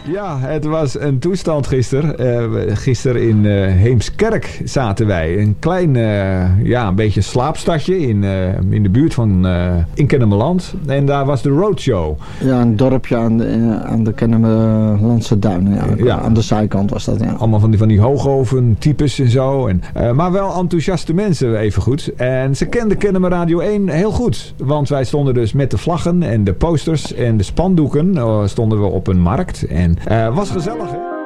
Ja, het was een toestand gisteren. Gisteren in Heemskerk zaten wij. Een klein, een beetje slaapstadje in de buurt van in Kennemerland. En daar was de roadshow. Ja, een dorpje aan de Kennemerlandse duinen. Ja. Aan de zijkant was dat, ja. Allemaal van die hoogoven types en zo. Maar wel enthousiaste mensen even goed. En ze kenden Kennemer Radio 1 heel goed. Want wij stonden dus met de vlaggen en de posters en de spandoeken. Stonden we op een markt. En was gezellig, hè?